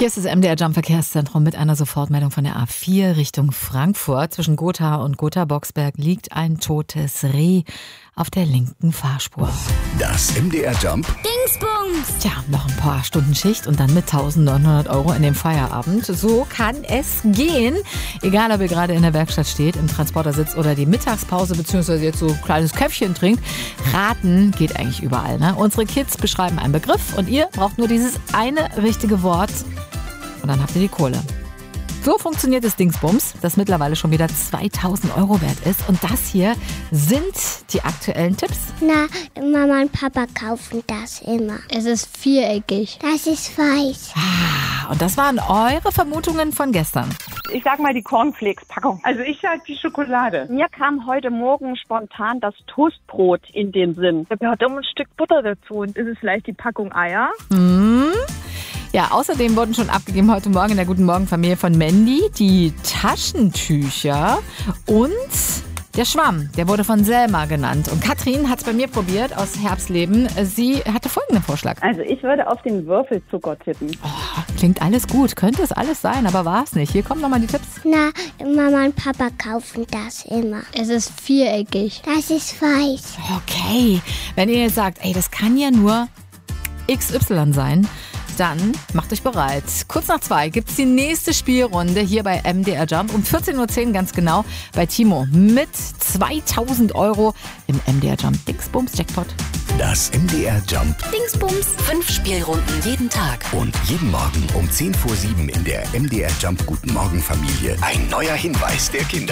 Hier ist das MDR Jump Verkehrszentrum mit einer Sofortmeldung von der A4 Richtung Frankfurt. Zwischen Gotha und Gotha-Boxberg liegt ein totes Reh auf der linken Fahrspur. Das MDR Jump Dingsbums! Tja, noch ein paar Stunden Schicht und dann mit 1.900 € in den Feierabend. So kann es gehen. Egal, ob ihr gerade in der Werkstatt steht, im Transporter sitzt oder die Mittagspause bzw. jetzt so ein kleines Käffchen trinkt. Raten geht eigentlich überall, ne? Unsere Kids beschreiben einen Begriff und ihr braucht nur dieses eine richtige Wort und dann habt ihr die Kohle. So funktioniert das Dingsbums, das mittlerweile schon wieder 2.000 € wert ist. Und das hier sind die aktuellen Tipps. Na, Mama und Papa kaufen das immer. Es ist viereckig. Das ist weiß. Und das waren eure Vermutungen von gestern. Ich sag mal die Cornflakes-Packung. Also ich sag die Schokolade. Mir kam heute Morgen spontan das Toastbrot in den Sinn. Da gehört immer ein Stück Butter dazu. Und ist es vielleicht die Packung Eier? Ja, außerdem wurden schon abgegeben heute Morgen in der Guten Morgen Familie von Mandy die Taschentücher und der Schwamm. Der wurde von Selma genannt. Und Katrin hat es bei mir probiert aus Herbstleben. Sie hatte folgenden Vorschlag. Also ich würde auf den Würfelzucker tippen. Klingt alles gut, könnte es alles sein, aber war es nicht. Hier kommen nochmal die Tipps. Na, Mama und Papa kaufen das immer. Es ist viereckig. Das ist weiß. Okay, wenn ihr jetzt sagt, ey, das kann ja nur XY sein, dann macht euch bereit. Kurz nach 2 gibt es die nächste Spielrunde hier bei MDR Jump. Um 14.10 Uhr ganz genau bei Timo mit 2.000 € im MDR Jump Dingsbums Jackpot. Das MDR Jump Dingsbums. 5 Spielrunden jeden Tag. und jeden Morgen um 10 vor 7 in der MDR Jump Guten Morgen Familie ein neuer Hinweis der Kinder.